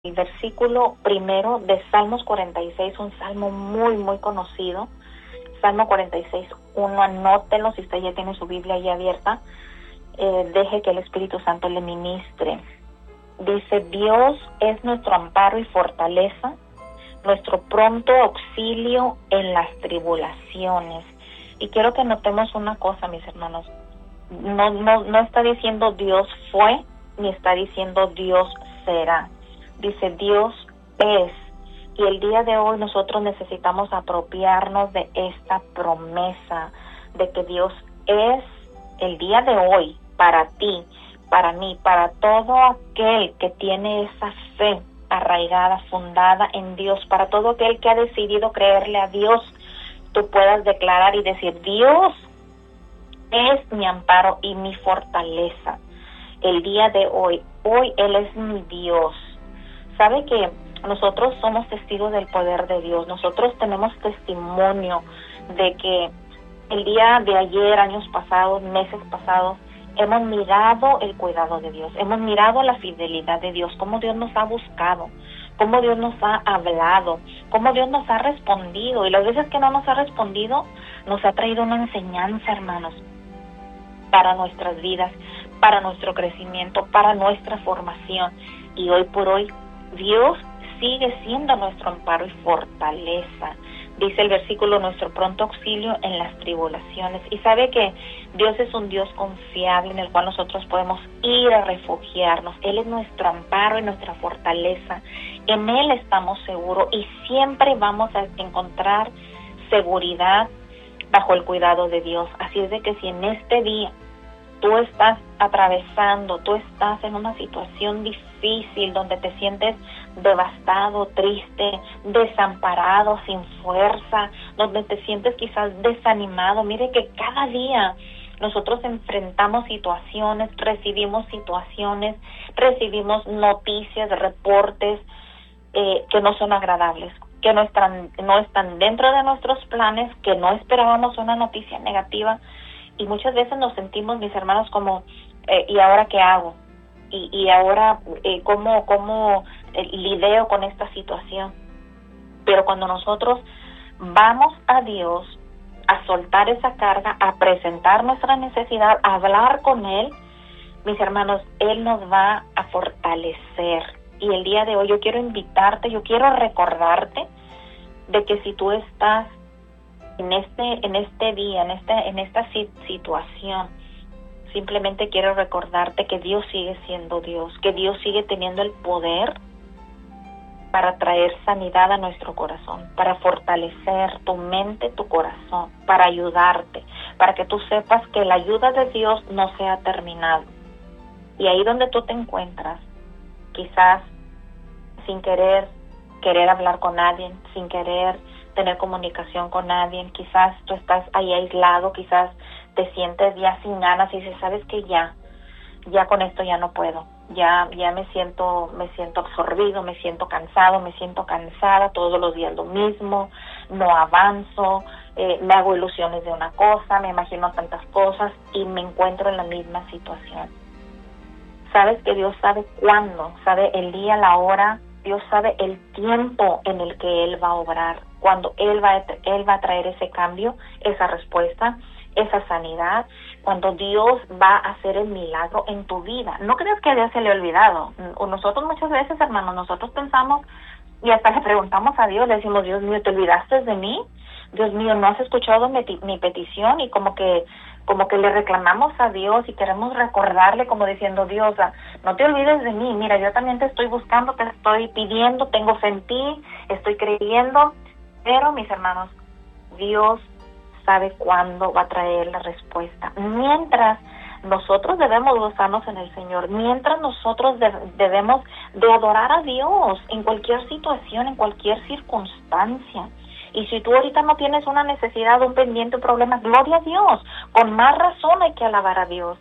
el versículo primero de Salmos 46, un salmo muy, muy conocido. Salmo 46, 1, anótelo si usted ya tiene su Biblia ahí abierta. Deje que el Espíritu Santo le ministre. Dice: Dios es nuestro amparo y fortaleza, nuestro pronto auxilio en las tribulaciones. Y quiero que notemos una cosa, mis hermanos. No está diciendo Dios fue, ni está diciendo Dios será. Dice Dios es. Y el día de hoy nosotros necesitamos apropiarnos de esta promesa de que Dios es el día de hoy para ti, para mí, para todo aquel que tiene esa fe arraigada, fundada en Dios, para todo aquel que ha decidido creerle a Dios. Tú puedas declarar y decir: Dios es mi amparo y mi fortaleza. El día de hoy Él es mi Dios. ¿Sabe que nosotros somos testigos del poder de Dios? Nosotros tenemos testimonio de que el día de ayer, años pasados, meses pasados, hemos mirado el cuidado de Dios, hemos mirado la fidelidad de Dios, cómo Dios nos ha buscado, cómo Dios nos ha hablado, cómo Dios nos ha respondido. Y las veces que no nos ha respondido, nos ha traído una enseñanza, hermanos, para nuestras vidas, para nuestro crecimiento, para nuestra formación. Y hoy por hoy, Dios sigue siendo nuestro amparo y fortaleza. Dice el versículo: nuestro pronto auxilio en las tribulaciones. Y sabe que Dios es un Dios confiable en el cual nosotros podemos ir a refugiarnos. Él es nuestro amparo y nuestra fortaleza. En Él estamos seguros y siempre vamos a encontrar seguridad bajo el cuidado de Dios. Así es de que si en este día tú estás atravesando, tú estás en una situación difícil donde te sientes devastado, triste, desamparado, sin fuerza, donde te sientes quizás desanimado, mire que cada día nosotros enfrentamos situaciones, recibimos noticias, reportes que no son agradables, que no están dentro de nuestros planes, que no esperábamos una noticia negativa. Y muchas veces nos sentimos, mis hermanos, como, ¿y ahora qué hago? ¿Y ahora cómo lidio con esta situación? Pero cuando nosotros vamos a Dios a soltar esa carga, a presentar nuestra necesidad, a hablar con Él, mis hermanos, Él nos va a fortalecer. Y el día de hoy yo quiero invitarte, yo quiero recordarte de que si tú estás en este día, en esta situación, simplemente quiero recordarte que Dios sigue siendo Dios, que Dios sigue teniendo el poder para traer sanidad a nuestro corazón, para fortalecer tu mente, tu corazón, para ayudarte, para que tú sepas que la ayuda de Dios no se ha terminado. Y ahí donde tú te encuentras, quizás sin querer hablar con alguien, sin querer tener comunicación con nadie, quizás tú estás ahí aislado, quizás te sientes ya sin ganas y dices: sabes que ya con esto ya no puedo, ya me siento absorbido, me siento cansado, me siento cansada, todos los días lo mismo, no avanzo, me hago ilusiones de una cosa, me imagino tantas cosas y me encuentro en la misma situación. Sabes que Dios sabe cuándo, sabe el día, la hora, Dios sabe el tiempo en el que Él va a obrar, cuando Él va a traer ese cambio, esa respuesta, esa sanidad, cuando Dios va a hacer el milagro en tu vida. No creas que a Dios se le ha olvidado. Nosotros muchas veces, hermanos, nosotros pensamos y hasta le preguntamos a Dios, le decimos: Dios mío, ¿te olvidaste de mí? Dios mío, ¿no has escuchado mi petición? Y como que le reclamamos a Dios y queremos recordarle, como diciendo: Dios, no te olvides de mí, mira, yo también te estoy buscando, te estoy pidiendo, tengo fe en ti, estoy creyendo. Pero, mis hermanos, Dios sabe cuándo va a traer la respuesta. Mientras nosotros debemos gozarnos en el Señor, mientras nosotros debemos de adorar a Dios en cualquier situación, en cualquier circunstancia. Y si tú ahorita no tienes una necesidad, un pendiente, un problema, gloria a Dios. Con más razón hay que alabar a Dios.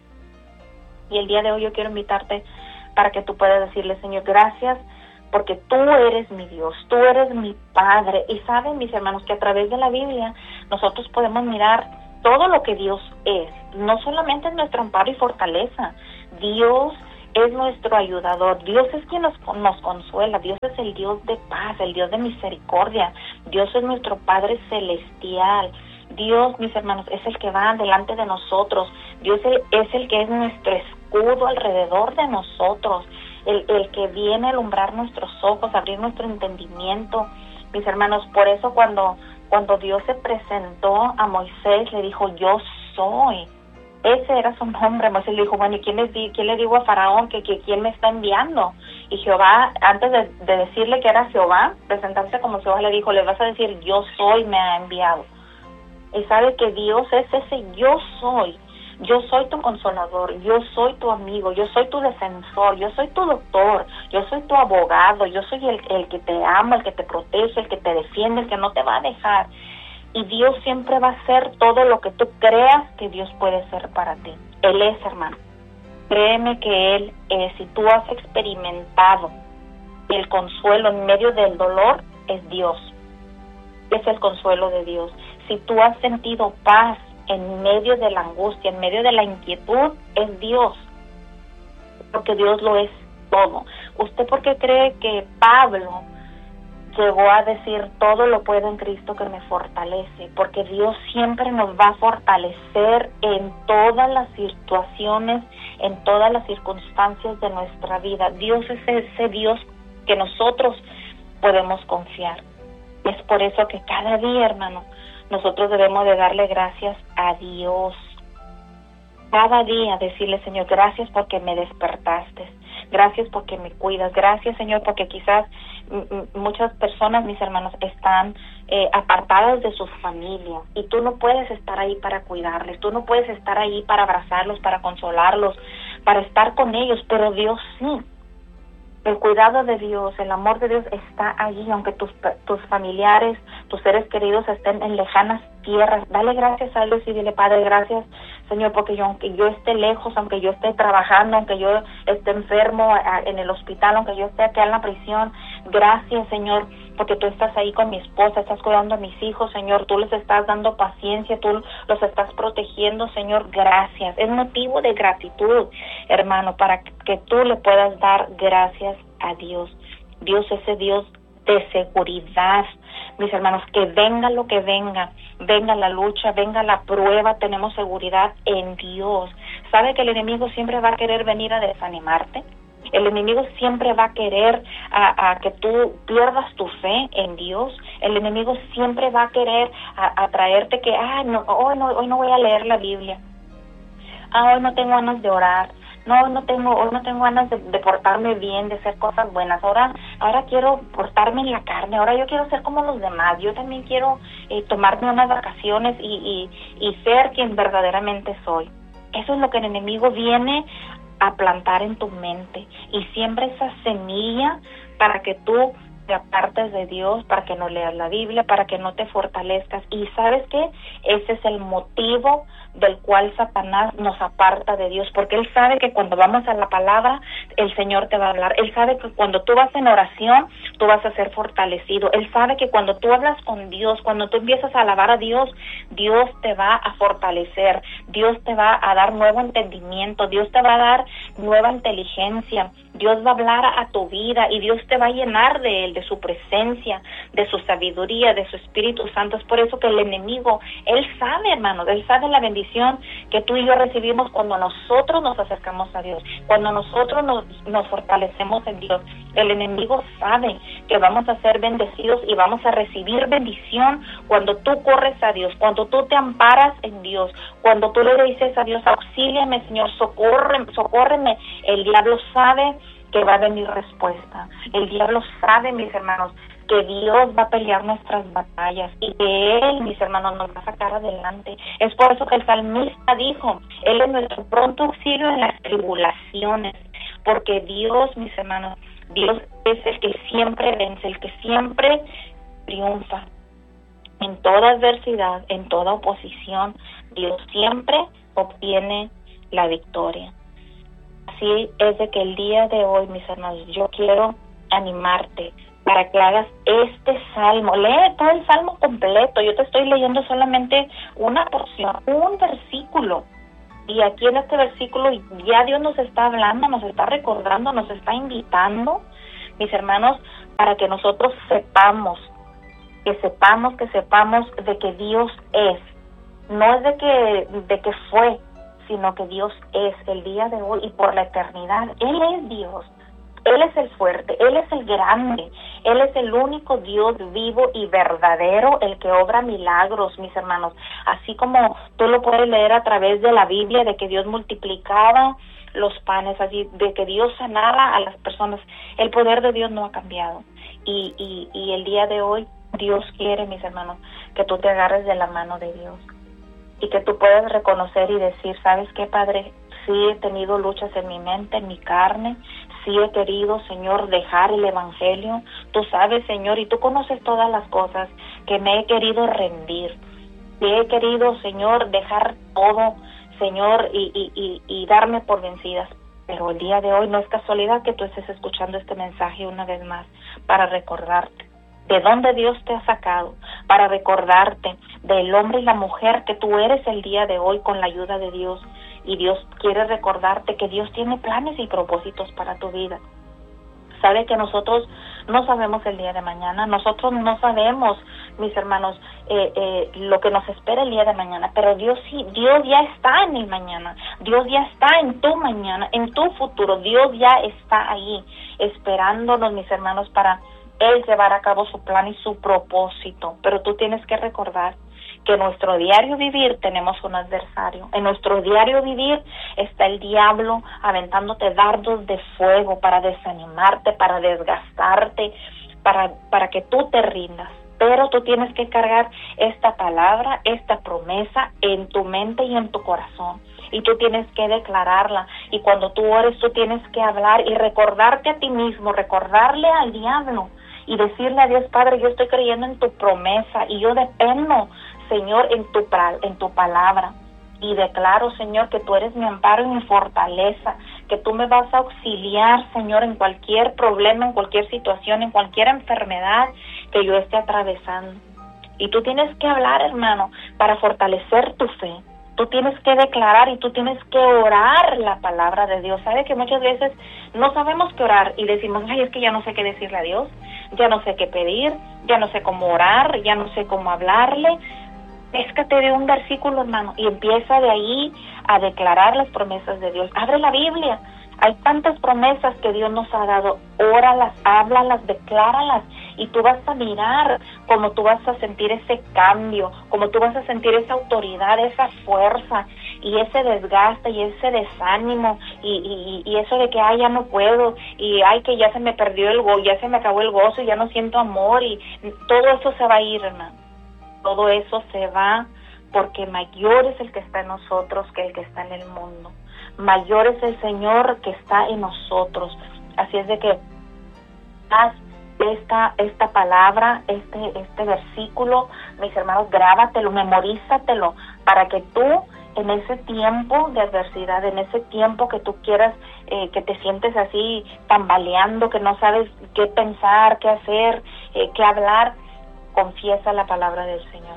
Y el día de hoy yo quiero invitarte para que tú puedas decirle: Señor, gracias, porque tú eres mi Dios, tú eres mi Padre. Y saben, mis hermanos, que a través de la Biblia nosotros podemos mirar todo lo que Dios es. No solamente es nuestro amparo y fortaleza. Dios es nuestro ayudador. Dios es quien nos consuela. Dios es el Dios de paz, el Dios de misericordia. Dios es nuestro Padre celestial. Dios, mis hermanos, es el que va delante de nosotros. Dios es el que es nuestro escudo alrededor de nosotros, el que viene a alumbrar nuestros ojos, abrir nuestro entendimiento. Mis hermanos, por eso cuando Dios se presentó a Moisés, le dijo, yo soy. Ese era su nombre. Moisés le dijo, bueno, ¿y quién le digo a Faraón que quién me está enviando? Y Jehová, antes de decirle que era Jehová, presentarse como Jehová, le dijo, le vas a decir, yo soy, me ha enviado. Y sabe que Dios es ese yo soy. Yo soy tu consolador, yo soy tu amigo, yo soy tu defensor, yo soy tu doctor, yo soy tu abogado, yo soy el que te ama, el que te protege, el que te defiende, el que no te va a dejar. Y Dios siempre va a ser todo lo que tú creas que Dios puede ser para ti. Él es, hermano. Créeme que Él es. Si tú has experimentado el consuelo en medio del dolor, es Dios. Es el consuelo de Dios. Si tú has sentido paz en medio de la angustia, en medio de la inquietud, es Dios. Porque Dios lo es todo. ¿Usted por qué cree que Pablo llegó a decir, todo lo puedo en Cristo que me fortalece? Porque Dios siempre nos va a fortalecer en todas las situaciones, en todas las circunstancias de nuestra vida. Dios es ese Dios que nosotros podemos confiar. Es por eso que cada día, hermano, nosotros debemos de darle gracias a Dios. Cada día decirle, Señor, gracias porque me despertaste. Gracias porque me cuidas. Gracias, Señor, porque quizás muchas personas, mis hermanos, están apartadas de sus familias y tú no puedes estar ahí para cuidarles. Tú no puedes estar ahí para abrazarlos, para consolarlos, para estar con ellos, pero Dios sí. El cuidado de Dios, el amor de Dios está allí, aunque tus familiares, tus seres queridos estén en lejanas tierras. Dale gracias a Dios y dile, Padre, gracias, Señor, porque aunque yo esté lejos, aunque yo esté trabajando, aunque yo esté enfermo en el hospital, aunque yo esté acá en la prisión, gracias, Señor, porque tú estás ahí con mi esposa, estás cuidando a mis hijos, Señor, tú les estás dando paciencia, tú los estás protegiendo, Señor, gracias. Es motivo de gratitud, hermano, para que tú le puedas dar gracias a Dios. Dios es ese Dios de seguridad, mis hermanos, que venga lo que venga la lucha, venga la prueba, tenemos seguridad en Dios. ¿Sabe que el enemigo siempre va a querer venir a desanimarte? El enemigo siempre va a querer a que tú pierdas tu fe en Dios. El enemigo siempre va a querer a traerte que, hoy no voy a leer la Biblia. Hoy no tengo ganas de orar. Hoy no tengo ganas de portarme bien, de hacer cosas buenas. Ahora quiero portarme en la carne. Ahora yo quiero ser como los demás. Yo también quiero tomarme unas vacaciones y ser quien verdaderamente soy. Eso es lo que el enemigo viene a plantar en tu mente y siembra esa semilla para que tú te apartes de Dios, para que no leas la Biblia, para que no te fortalezcas. Y ¿sabes qué? Ese es el motivo del cual Satanás nos aparta de Dios, porque él sabe que cuando vamos a la palabra, el Señor te va a hablar. Él sabe que cuando tú vas en oración, tú vas a ser fortalecido. Él sabe que cuando tú hablas con Dios, cuando tú empiezas a alabar a Dios, Dios te va a fortalecer, Dios te va a dar nuevo entendimiento, Dios te va a dar nueva inteligencia, Dios va a hablar a tu vida y Dios te va a llenar de Él, de su presencia, de su sabiduría, de su Espíritu Santo. Es por eso que el enemigo, él sabe, hermanos, él sabe la bendición que tú y yo recibimos cuando nosotros nos acercamos a Dios, cuando nosotros nos fortalecemos en Dios. El enemigo sabe que vamos a ser bendecidos y vamos a recibir bendición cuando tú corres a Dios, cuando tú te amparas en Dios, cuando tú le dices a Dios, auxíliame, Señor, socórreme. El diablo sabe que va a venir respuesta. El diablo sabe, mis hermanos, que Dios va a pelear nuestras batallas y que Él, mis hermanos, nos va a sacar adelante. Es por eso que el salmista dijo, Él es nuestro pronto auxilio en las tribulaciones, porque Dios, mis hermanos, Dios es el que siempre vence, el que siempre triunfa. En toda adversidad, en toda oposición, Dios siempre obtiene la victoria. Así es de que el día de hoy, mis hermanos, yo quiero animarte para que hagas este salmo. Lee todo el salmo completo. Yo te estoy leyendo solamente una porción, un versículo. Y aquí en este versículo ya Dios nos está hablando, nos está recordando, nos está invitando, mis hermanos, para que nosotros sepamos de que Dios es. No es de que fue, sino que Dios es el día de hoy y por la eternidad. Él es Dios. Él es el fuerte, Él es el grande, Él es el único Dios vivo y verdadero, el que obra milagros, mis hermanos. Así como tú lo puedes leer a través de la Biblia, de que Dios multiplicaba los panes, así de que Dios sanaba a las personas. El poder de Dios no ha cambiado. Y el día de hoy Dios quiere, mis hermanos, que tú te agarres de la mano de Dios y que tú puedas reconocer y decir, ¿sabes qué, Padre? Sí he tenido luchas en mi mente, en mi carne, sí he querido, Señor, dejar el Evangelio. Tú sabes, Señor, y tú conoces todas las cosas que me he querido rendir. Que he querido, Señor, dejar todo, Señor, y darme por vencidas. Pero el día de hoy no es casualidad que tú estés escuchando este mensaje una vez más para recordarte de dónde Dios te ha sacado, para recordarte del hombre y la mujer que tú eres el día de hoy con la ayuda de Dios. Y Dios quiere recordarte que Dios tiene planes y propósitos para tu vida. Sabe que nosotros no sabemos el día de mañana, nosotros no sabemos, mis hermanos, lo que nos espera el día de mañana, pero Dios sí, Dios ya está en el mañana, Dios ya está en tu mañana, en tu futuro, Dios ya está ahí, esperándonos, mis hermanos, para Él llevar a cabo su plan y su propósito. Pero tú tienes que recordar que en nuestro diario vivir tenemos un adversario. En nuestro diario vivir está el diablo aventándote dardos de fuego para desanimarte, para desgastarte, para que tú te rindas. Pero tú tienes que cargar esta palabra, esta promesa en tu mente y en tu corazón. Y tú tienes que declararla. Y cuando tú ores, tú tienes que hablar y recordarte a ti mismo, recordarle al diablo y decirle a Dios, Padre, yo estoy creyendo en tu promesa y yo dependo, Señor, en tu palabra, y declaro, Señor, que tú eres mi amparo y mi fortaleza, que tú me vas a auxiliar, Señor, en cualquier problema, en cualquier situación, en cualquier enfermedad que yo esté atravesando. Y tú tienes que hablar, hermano, para fortalecer tu fe. Tú tienes que declarar y tú tienes que orar la palabra de Dios. ¿Sabe que muchas veces no sabemos qué orar y decimos, ay, es que ya no sé qué decirle a Dios, ya no sé qué pedir, ya no sé cómo orar, ya no sé cómo hablarle? Péscate de un versículo, hermano, y empieza de ahí a declarar las promesas de Dios. Abre la Biblia. Hay tantas promesas que Dios nos ha dado. Óralas, háblalas, decláralas, y tú vas a mirar cómo tú vas a sentir ese cambio, cómo tú vas a sentir esa autoridad, esa fuerza, y ese desgaste, y ese desánimo, y eso de que, ay, ya no puedo, y ay, que ya se me perdió el gozo, ya se me acabó el gozo, y ya no siento amor, y todo eso se va a ir, hermano. Todo eso se va, porque mayor es el que está en nosotros que el que está en el mundo. Mayor es el Señor que está en nosotros. Así es de que haz esta palabra, este versículo, mis hermanos, grábatelo, memorízatelo, para que tú en ese tiempo de adversidad, en ese tiempo que tú quieras, que te sientes así tambaleando, que no sabes qué pensar, qué hacer, qué hablar, confiesa la palabra del Señor.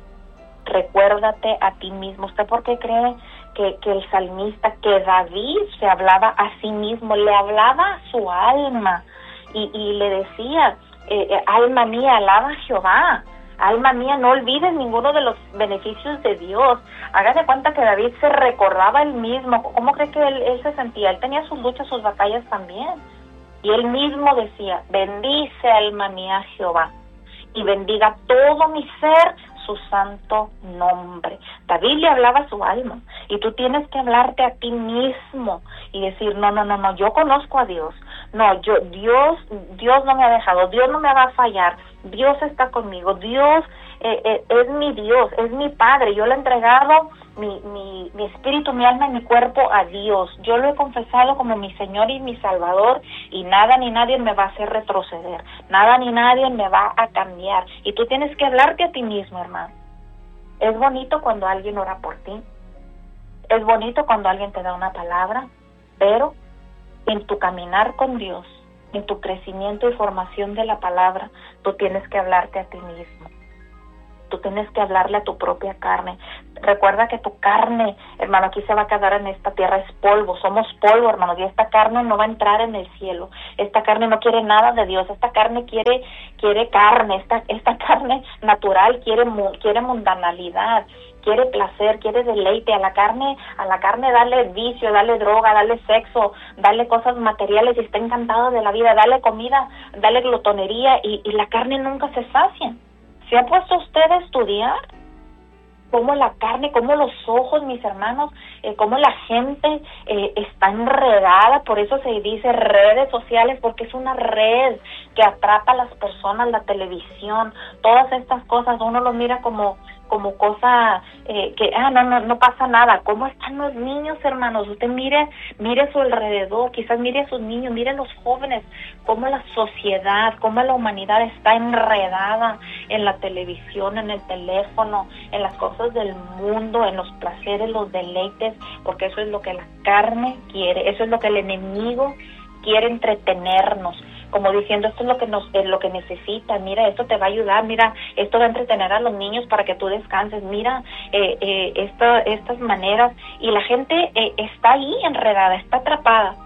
Recuérdate a ti mismo. ¿Usted por qué cree que el salmista, que David se hablaba a sí mismo, le hablaba a su alma y le decía, alma mía, alaba a Jehová, alma mía, no olvides ninguno de los beneficios de Dios? Hágase cuenta que David se recordaba él mismo. ¿Cómo cree que él se sentía? Él tenía sus luchas, sus batallas también, y él mismo decía, bendice alma mía a Jehová y bendiga todo mi ser su santo nombre. David le hablaba a su alma, y tú tienes que hablarte a ti mismo y decir, no, yo conozco a Dios, Dios no me ha dejado, Dios no me va a fallar, Dios está conmigo, Dios es mi Dios, es mi Padre, yo le he entregado mi espíritu, mi alma y mi cuerpo a Dios, yo lo he confesado como mi Señor y mi Salvador, y nada ni nadie me va a hacer retroceder, nada ni nadie me va a cambiar. Y tú tienes que hablarte a ti mismo, hermano. Es bonito cuando alguien ora por ti, es bonito cuando alguien te da una palabra, pero en tu caminar con Dios, en tu crecimiento y formación de la palabra, tú tienes que hablarte a ti mismo. tú tienes que hablarle a tu propia carne. Recuerda que tu carne, hermano, aquí se va a quedar en esta tierra, es polvo, somos polvo, hermanos, y esta carne no va a entrar en el cielo. Esta carne no quiere nada de Dios, esta carne quiere carne, esta carne natural quiere mundanalidad, quiere placer, quiere deleite. A la carne dale vicio, dale droga, dale sexo, dale cosas materiales y está encantado de la vida, dale comida, dale glotonería y la carne nunca se sacia. ¿Se ha puesto usted a estudiar cómo la carne, cómo los ojos, mis hermanos, cómo la gente está enredada? Por eso se dice redes sociales, porque es una red que atrapa a las personas, la televisión, todas estas cosas, uno lo mira como cosa que no pasa nada. ¿Cómo están los niños, hermanos? Usted mire a su alrededor, quizás mire a sus niños, mire a los jóvenes, cómo la sociedad, cómo la humanidad está enredada en la televisión, en el teléfono, en las cosas del mundo, en los placeres, los deleites, porque eso es lo que la carne quiere, eso es lo que el enemigo quiere, entretenernos, como diciendo, esto es lo que necesitas, mira, esto te va a ayudar, mira, esto va a entretener a los niños para que tú descanses, mira, estas maneras, y la gente está ahí enredada, está atrapada.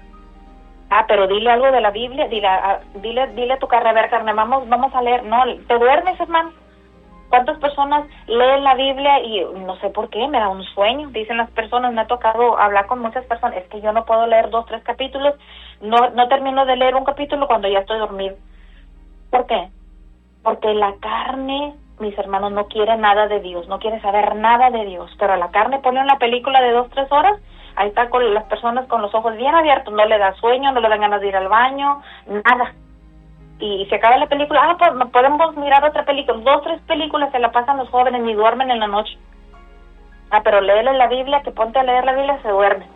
Pero dile algo de la Biblia, dile a tu carne, a ver, carne, vamos a leer. No, te duermes, hermano. ¿Cuántas personas leen la Biblia y no sé por qué, me da un sueño? Dicen las personas, me ha tocado hablar con muchas personas, es que yo no puedo leer 2, 3 capítulos, no termino de leer un capítulo cuando ya estoy dormido. ¿Por qué? Porque la carne, mis hermanos, no quiere nada de Dios, no quiere saber nada de Dios, pero la carne pone una película de 2, 3 horas, ahí está con las personas con los ojos bien abiertos, no le da sueño, no le dan ganas de ir al baño, nada. Y se acaba la película, pues podemos mirar otra película, 2, 3 películas se la pasan los jóvenes, ni duermen en la noche. Pero léele la Biblia, que ponte a leer la Biblia, se duerme.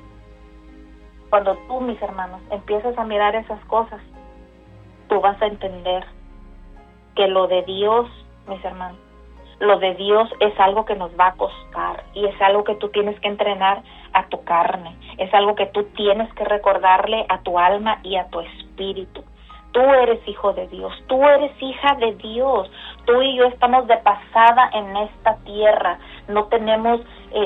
Cuando tú, mis hermanos, empiezas a mirar esas cosas, tú vas a entender que lo de Dios, mis hermanos, lo de Dios es algo que nos va a costar y es algo que tú tienes que entrenar a tu carne, es algo que tú tienes que recordarle a tu alma y a tu espíritu. Tú eres hijo de Dios, tú eres hija de Dios, tú y yo estamos de pasada en esta tierra, no tenemos,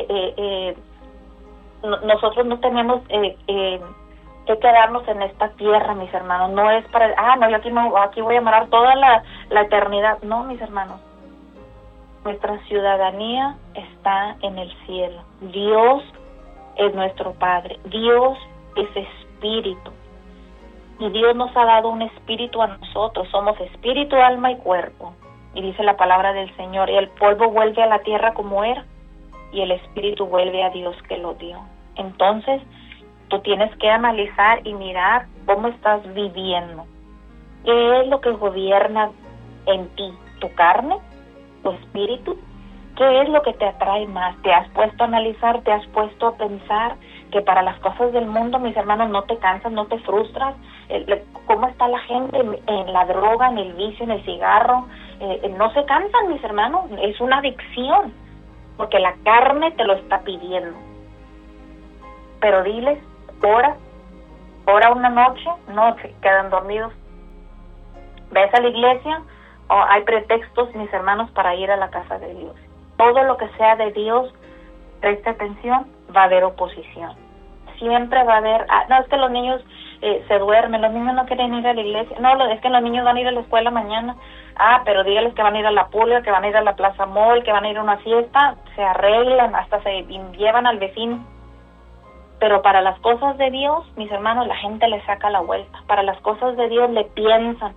nosotros no tenemos que quedarnos en esta tierra, mis hermanos, no es para, yo aquí voy a amarrar toda la eternidad, no, mis hermanos, nuestra ciudadanía está en el cielo, Dios es nuestro Padre, Dios es espíritu. Y Dios nos ha dado un espíritu a nosotros, somos espíritu, alma y cuerpo. Y dice la palabra del Señor, y el polvo vuelve a la tierra como era, y el espíritu vuelve a Dios que lo dio. Entonces, tú tienes que analizar y mirar cómo estás viviendo. ¿Qué es lo que gobierna en ti? ¿Tu carne? ¿Tu espíritu? ¿Qué es lo que te atrae más? ¿Te has puesto a analizar? ¿Te has puesto a pensar que para las cosas del mundo, mis hermanos, no te cansas, no te frustras? ¿Cómo está la gente en la droga, en el vicio, en el cigarro? No se cansan, mis hermanos, es una adicción, porque la carne te lo está pidiendo. Pero diles, ora una noche, no se quedan dormidos. ¿Ves a la iglesia? Hay pretextos, mis hermanos, para ir a la casa de Dios. Todo lo que sea de Dios, presta atención, va a haber oposición. Siempre va a haber, es que los niños se duermen, los niños no quieren ir a la iglesia, es que los niños van a ir a la escuela mañana, pero dígales que van a ir a la pulga, que van a ir a la plaza mall, que van a ir a una fiesta, se arreglan, hasta se llevan al vecino. Pero para las cosas de Dios, mis hermanos, la gente le saca la vuelta, para las cosas de Dios le piensan.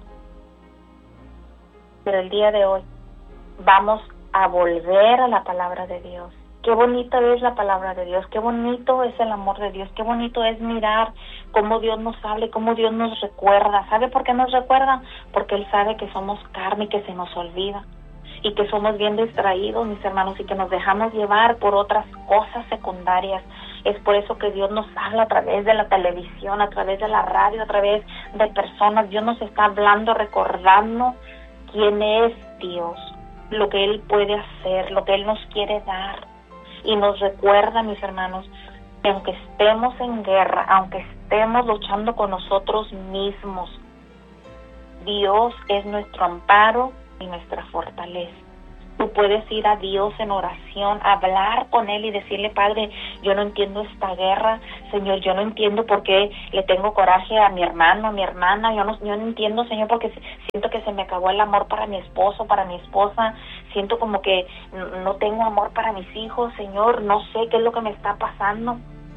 Pero el día de hoy vamos a volver a la palabra de Dios. Qué bonita es la palabra de Dios, qué bonito es el amor de Dios, qué bonito es mirar cómo Dios nos habla y cómo Dios nos recuerda. ¿Sabe por qué nos recuerda? Porque Él sabe que somos carne y que se nos olvida y que somos bien distraídos, mis hermanos, y que nos dejamos llevar por otras cosas secundarias. Es por eso que Dios nos habla a través de la televisión, a través de la radio, a través de personas. Dios nos está hablando, recordando quién es Dios, lo que Él puede hacer, lo que Él nos quiere dar. Y nos recuerda, mis hermanos, que aunque estemos en guerra, aunque estemos luchando con nosotros mismos, Dios es nuestro amparo y nuestra fortaleza. Tú puedes ir a Dios en oración, hablar con Él y decirle, Padre, yo no entiendo esta guerra, Señor, yo no entiendo por qué le tengo coraje a mi hermano, a mi hermana, yo no entiendo, Señor, porque siento que se me acabó el amor para mi esposo, para mi esposa, siento como que no tengo amor para mis hijos, Señor, no sé qué es lo que me está pasando.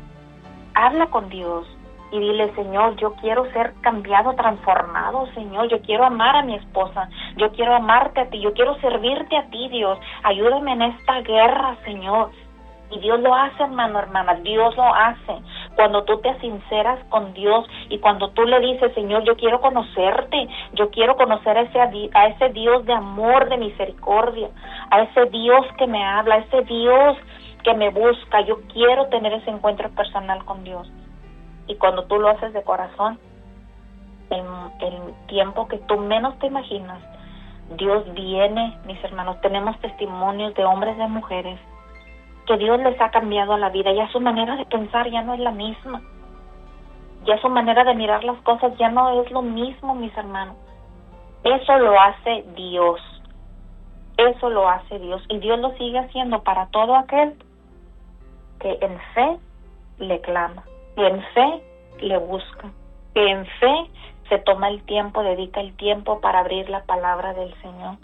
Habla con Dios y dile, Señor, yo quiero ser cambiado, transformado, Señor, yo quiero amar a mi esposa, yo quiero amarte a ti, yo quiero servirte a ti, Dios, ayúdame en esta guerra, Señor. Y Dios lo hace, hermano, hermana, Dios lo hace. Cuando tú te sinceras con Dios y cuando tú le dices, Señor, yo quiero conocerte, yo quiero conocer a ese Dios de amor, de misericordia, a ese Dios que me habla, a ese Dios que me busca, yo quiero tener ese encuentro personal con Dios. Y cuando tú lo haces de corazón, en el tiempo que tú menos te imaginas, Dios viene, mis hermanos, tenemos testimonios de hombres y de mujeres que Dios les ha cambiado la vida, ya su manera de pensar ya no es la misma, ya su manera de mirar las cosas ya no es lo mismo, mis hermanos. Eso lo hace Dios, eso lo hace Dios, y Dios lo sigue haciendo para todo aquel que en fe le clama, que en fe le busca, que en fe se toma el tiempo, dedica el tiempo para abrir la palabra del Señor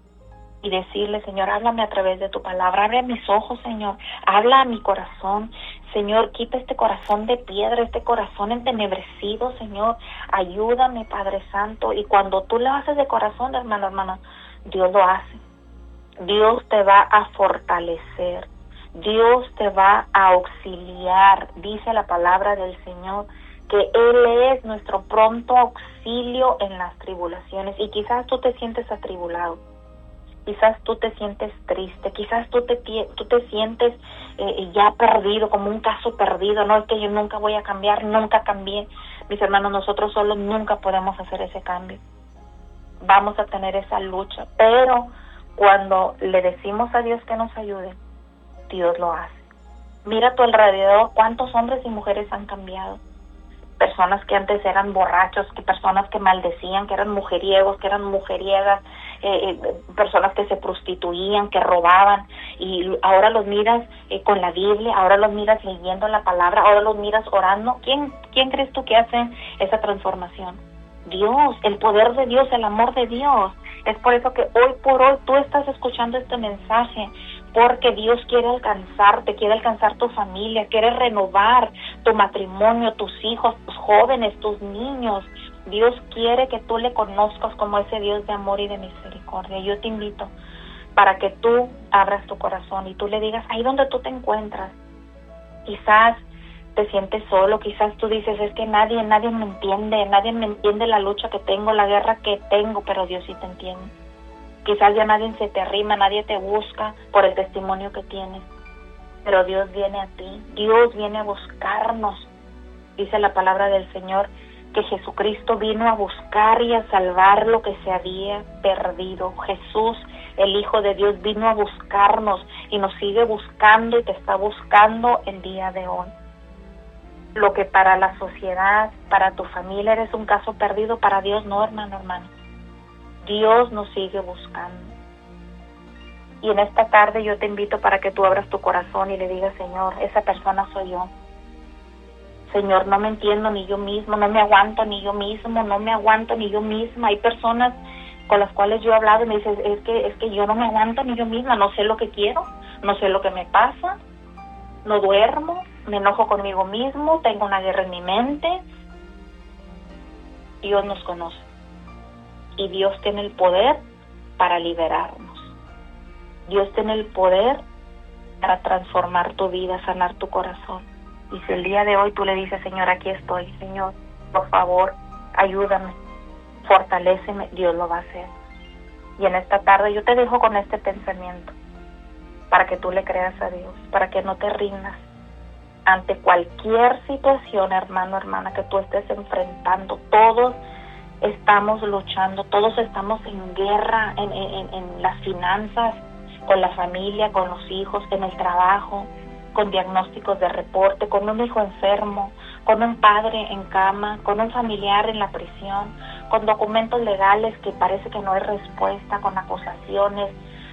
y decirle, Señor, háblame a través de tu palabra, abre mis ojos, Señor, habla a mi corazón, Señor, quita este corazón de piedra, este corazón entenebrecido, Señor, ayúdame, Padre Santo. Y cuando tú lo haces de corazón, hermano, hermana, Dios lo hace. Dios te va a fortalecer, Dios te va a auxiliar, dice la palabra del Señor, que Él es nuestro pronto auxilio en las tribulaciones. Y quizás tú te sientes atribulado, quizás tú te sientes triste, quizás tú te sientes ya perdido, como un caso perdido. No, es que yo nunca voy a cambiar, nunca cambié. Mis hermanos, nosotros solos nunca podemos hacer ese cambio. Vamos a tener esa lucha, pero cuando le decimos a Dios que nos ayude, Dios lo hace. Mira a tu alrededor cuántos hombres y mujeres han cambiado. Personas que antes eran borrachos, que personas que maldecían, que eran mujeriegos, que eran mujeriegas, personas que se prostituían, que robaban, y ahora los miras con la Biblia, ahora los miras leyendo la palabra, ahora los miras orando. ¿Quién crees tú que hace esa transformación? Dios, el poder de Dios, el amor de Dios. Es por eso que hoy por hoy tú estás escuchando este mensaje, porque Dios quiere alcanzarte, quiere alcanzar tu familia, quiere renovar tu matrimonio, tus hijos, tus jóvenes, tus niños. Dios quiere que tú le conozcas como ese Dios de amor y de misericordia. Yo te invito para que tú abras tu corazón y tú le digas, ahí donde tú te encuentras, quizás te sientes solo, quizás tú dices, es que nadie me entiende la lucha que tengo, la guerra que tengo, pero Dios sí te entiende. Quizás ya nadie se te arrima, nadie te busca por el testimonio que tienes, pero Dios viene a ti, Dios viene a buscarnos. Dice la palabra del Señor que Jesucristo vino a buscar y a salvar lo que se había perdido. Jesús, el Hijo de Dios, vino a buscarnos y nos sigue buscando y te está buscando el día de hoy. Lo que para la sociedad, para tu familia eres un caso perdido, para Dios no, hermano, hermano. Dios nos sigue buscando. Y en esta tarde yo te invito para que tú abras tu corazón y le digas, Señor, esa persona soy yo. Señor, no me entiendo ni yo mismo, no me aguanto ni yo mismo, no me aguanto ni yo misma. Hay personas con las cuales yo he hablado y me dicen, es que yo no me aguanto ni yo misma, no sé lo que quiero, no sé lo que me pasa, no duermo, me enojo conmigo mismo, tengo una guerra en mi mente. Dios nos conoce y Dios tiene el poder para liberarnos. Dios tiene el poder para transformar tu vida, sanar tu corazón. Y si el día de hoy tú le dices, Señor, aquí estoy, Señor, por favor, ayúdame, fortaléceme, Dios lo va a hacer. Y en esta tarde yo te dejo con este pensamiento, para que tú le creas a Dios, para que no te rindas ante cualquier situación, hermano, hermana, que tú estés enfrentando. Todos estamos luchando, todos estamos en guerra, en las finanzas, con la familia, con los hijos, en el trabajo, con diagnósticos de reporte, con un hijo enfermo, con un padre en cama, con un familiar en la prisión, con documentos legales que parece que no hay respuesta, con acusaciones,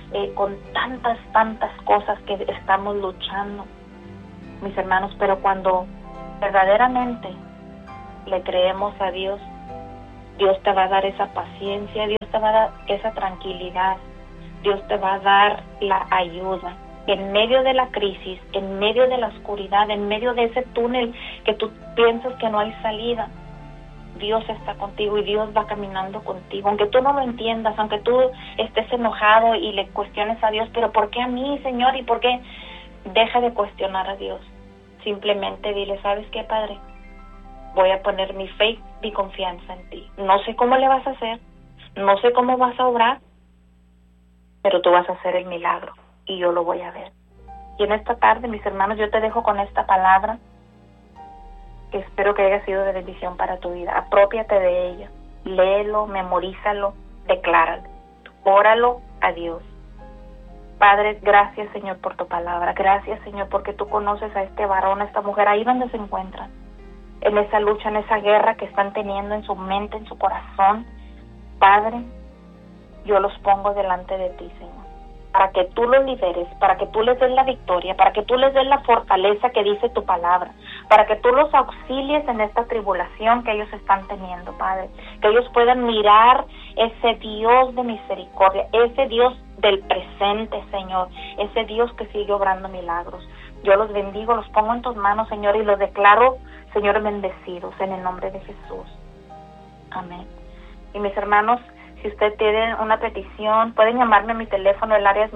con tantas cosas que estamos luchando, mis hermanos, pero cuando verdaderamente le creemos a Dios, Dios te va a dar esa paciencia, Dios te va a dar esa tranquilidad, Dios te va a dar la ayuda. En medio de la crisis, en medio de la oscuridad, en medio de ese túnel que tú piensas que no hay salida, Dios está contigo y Dios va caminando contigo. Aunque tú no lo entiendas, aunque tú estés enojado y le cuestiones a Dios, pero ¿por qué a mí, Señor? ¿Y por qué? Deja de cuestionar a Dios. Simplemente dile, ¿sabes qué, Padre? Voy a poner mi fe y mi confianza en ti. No sé cómo le vas a hacer, no sé cómo vas a obrar, pero tú vas a hacer el milagro y yo lo voy a ver. Y en esta tarde, mis hermanos, yo te dejo con esta palabra que espero que haya sido de bendición para tu vida. Aprópiate de ella, léelo, memorízalo, decláralo, óralo a Dios. Padre, gracias, Señor, por tu palabra. Gracias, Señor, porque tú conoces a este varón, a esta mujer, ahí donde se encuentran, en esa lucha, en esa guerra que están teniendo en su mente, en su corazón. Padre, yo los pongo delante de ti, Señor, para que tú los liberes, para que tú les des la victoria, para que tú les des la fortaleza que dice tu palabra, para que tú los auxilies en esta tribulación que ellos están teniendo, Padre, que ellos puedan mirar ese Dios de misericordia, ese Dios del presente, Señor, ese Dios que sigue obrando milagros. Yo los bendigo, los pongo en tus manos, Señor, y los declaro, Señor, bendecidos en el nombre de Jesús. Amén. Y mis hermanos, si usted tiene una petición, pueden llamarme a mi teléfono, el área es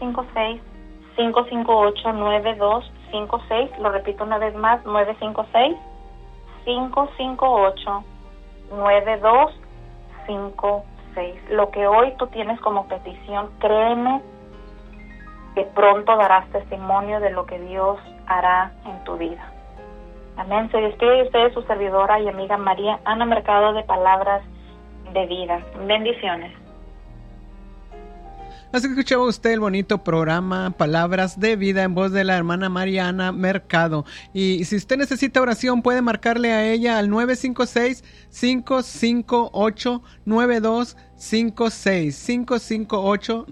956-558-9256, lo repito una vez más, 956-558-9256. Lo que hoy tú tienes como petición, créeme que pronto darás testimonio de lo que Dios hará en tu vida. Amén. Se despide de ustedes su servidora y amiga María Ana Mercado de Palabras de Vida. Bendiciones. Así que escuchaba usted el bonito programa Palabras de Vida en voz de la hermana Mariana Mercado. Y si usted necesita oración, puede marcarle a ella al 956-558-9256.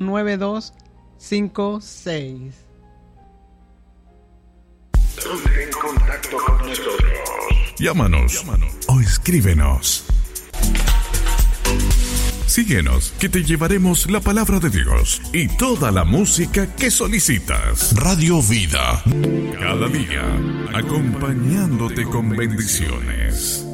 558-9256. Ponte en contacto con nosotros. Llámanos o escríbenos. Síguenos, que te llevaremos la palabra de Dios y toda la música que solicitas. Radio Vida, cada día, acompañándote con bendiciones.